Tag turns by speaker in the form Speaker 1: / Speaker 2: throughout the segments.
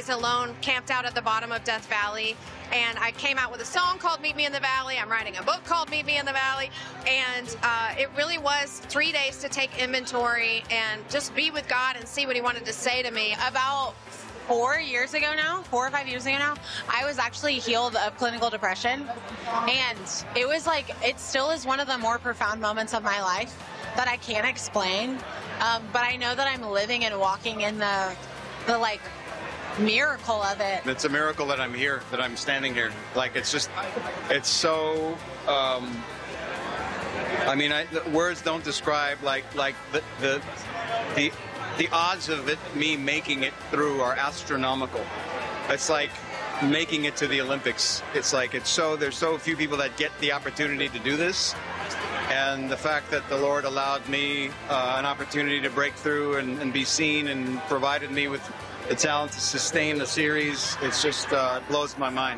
Speaker 1: days alone, camped out at the bottom of Death Valley. And I came out with a song called Meet Me in the Valley. I'm writing a book called Meet Me in the Valley. And it really was 3 days to take inventory and just be with God and see what he wanted to say to me.
Speaker 2: About 4 years ago now, 4 or 5 years ago now, I was actually healed of clinical depression. And it was like, it still is one of the more profound moments of my life that I can't explain. But I know that I'm living and walking in the like, miracle of it.
Speaker 3: It's a miracle that I'm here, that I'm standing here. Like, it's just, it's so, I mean, words don't describe, like the odds of me making it through are astronomical. It's like making it to the Olympics. It's like, there's so few people that get the opportunity to do this. And the fact that the Lord allowed me an opportunity to break through and be seen and provided me with the talent to sustain the series, it's just blows my mind.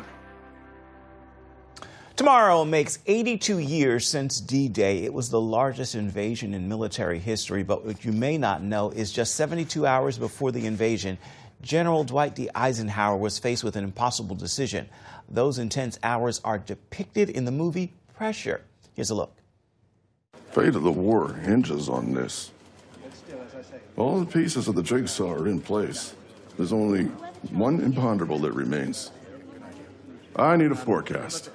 Speaker 4: Tomorrow makes 82 years since D-Day. It was the largest invasion in military history, but what you may not know is just 72 hours before the invasion, General Dwight D. Eisenhower was faced with an impossible decision. Those intense hours are depicted in the movie Pressure. Here's a look.
Speaker 5: Fate of the war hinges on this. All the pieces of the jigsaw are in place. There's only one imponderable that remains. I need a forecast.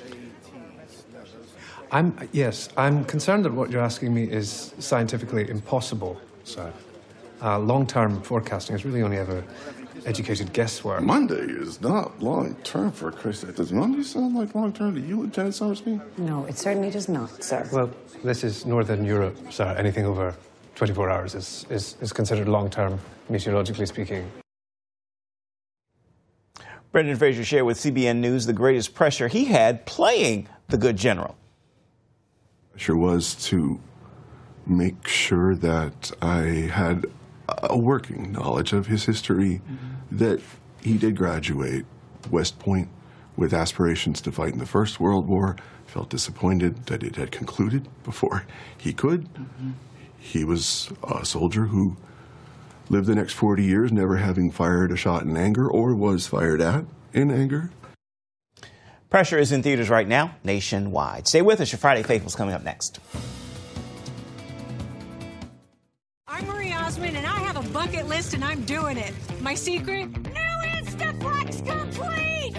Speaker 6: I'm concerned that what you're asking me is scientifically impossible, sir. Long-term forecasting is really only ever educated guesswork.
Speaker 5: Monday is not long-term, for Christ's sake. Does Monday sound like long-term to you, Lieutenant Summersby?
Speaker 7: No, it certainly does not, sir.
Speaker 6: Well, this is Northern Europe, sir. Anything over 24 hours is considered long-term, meteorologically speaking.
Speaker 4: Brendan Fraser shared with CBN News the greatest pressure he had playing the good general.
Speaker 5: Pressure was to make sure that I had a working knowledge of his history, that he did graduate West Point with aspirations to fight in the First World War, felt disappointed that it had concluded before he could. He was a soldier who lived the next 40 years never having fired a shot in anger or was fired at in anger.
Speaker 4: Pressure is in theaters right now nationwide. Stay with us. Your Friday Faithful's coming up next.
Speaker 8: I'm Marie Osmond, and I have a bucket list, and I'm doing it. My secret? New Instaflex Complete!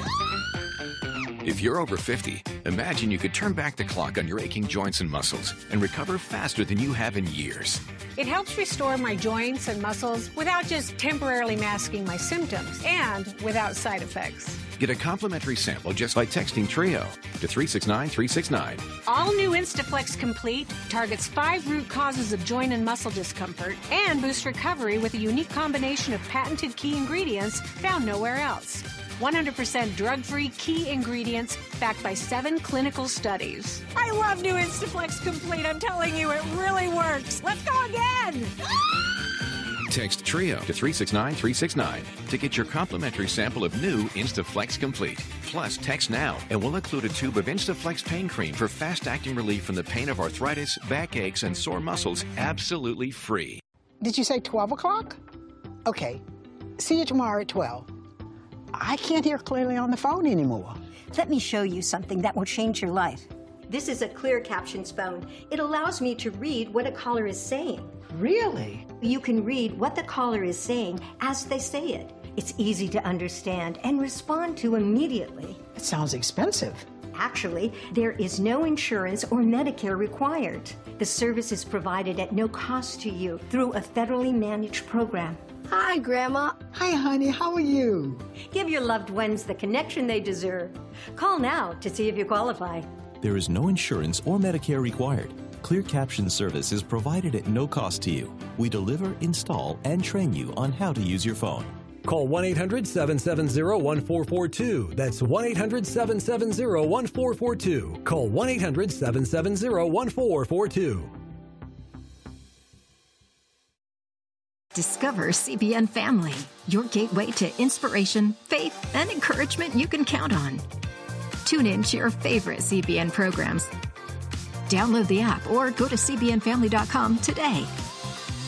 Speaker 9: If you're over 50, imagine you could turn back the clock on your aching joints and muscles and recover faster than you have in years.
Speaker 8: It helps restore my joints and muscles without just temporarily masking my symptoms and without side effects.
Speaker 9: Get a complimentary sample just by texting TRIO to 369-369.
Speaker 8: All new Instaflex Complete targets 5 root causes of joint and muscle discomfort and boosts recovery with a unique combination of patented key ingredients found nowhere else. 100% drug-free key ingredients backed by 7 clinical studies. I love new Instaflex Complete. I'm telling you, it really works. Let's go again.
Speaker 9: Text TRIO to 369-369 to get your complimentary sample of new Instaflex Complete. Plus, text now and we'll include a tube of Instaflex pain cream for fast-acting relief from the pain of arthritis, backaches, and sore muscles, absolutely free.
Speaker 10: Did you say 12 o'clock? Okay. See you tomorrow at 12. I can't hear clearly on the phone anymore.
Speaker 11: Let me show you something that will change your life. This is a Clear Captions phone. It allows me to read what a caller is saying.
Speaker 10: Really?
Speaker 11: You can read what the caller is saying as they say it. It's easy to understand and respond to immediately.
Speaker 10: It sounds expensive.
Speaker 11: Actually, there is no insurance or Medicare required. The service is provided at no cost to you through a federally managed program.
Speaker 10: Hi, Grandma. Hi, honey. How are you?
Speaker 11: Give your loved ones the connection they deserve. Call now to see if you qualify.
Speaker 12: There is no insurance or Medicare required. Clear Caption service is provided at no cost to you. We deliver, install, and train you on how to use your phone.
Speaker 13: Call 1-800-770-1442. That's 1-800-770-1442. Call 1-800-770-1442.
Speaker 14: Discover CBN Family, your gateway to inspiration, faith, and encouragement you can count on. Tune in to your favorite CBN programs. Download the app or go to cbnfamily.com today.